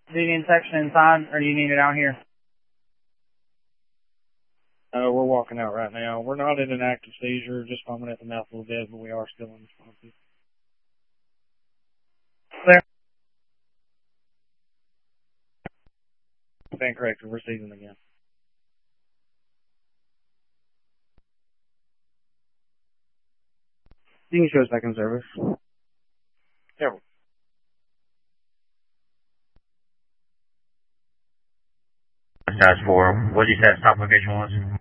Do you need section inside, or do you need it out here? We're walking out right now. We're not in an active seizure, just foaming at the mouth a little bit, but we are still unresponsive. Clear. Stand corrected. We're seizing again. You can show us back in service. Yeah. That's 4. What did you say stop location was?